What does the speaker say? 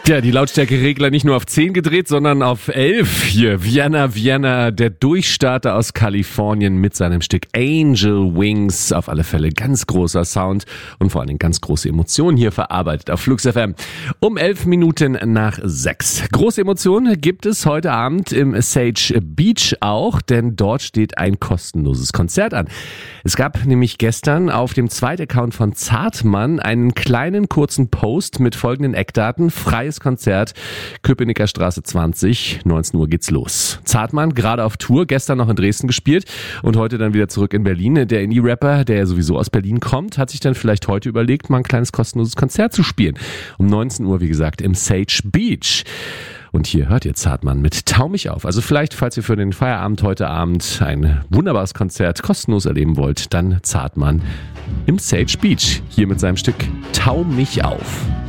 Ja, die Lautstärkeregler nicht nur auf 10 gedreht, sondern auf 11 hier. Vienna, der Durchstarter aus Kalifornien mit seinem Stück Angel Wings. Auf alle Fälle ganz großer Sound und vor allen Dingen ganz große Emotionen hier verarbeitet auf Flux FM. Um 11 Minuten nach 6. Große Emotionen gibt es heute Abend im Sage Beach auch, denn dort steht ein kostenloses Konzert an. Es gab nämlich gestern auf dem Zweitaccount von Zartmann einen kleinen kurzen Post mit folgenden Eckdaten. Freies Konzert, Köpenicker Straße 20, 19 Uhr geht's los. Zartmann, gerade auf Tour, gestern noch in Dresden gespielt und heute dann wieder zurück in Berlin. Der Indie-Rapper, der ja sowieso aus Berlin kommt, hat sich dann vielleicht heute überlegt, mal ein kleines kostenloses Konzert zu spielen. Um 19 Uhr, wie gesagt, im Sage Beach. Und hier hört ihr Zartmann mit Tau mich auf. Also vielleicht, falls ihr für den Feierabend heute Abend ein wunderbares Konzert kostenlos erleben wollt, dann Zartmann im Sage Beach. Hier mit seinem Stück Tau mich auf.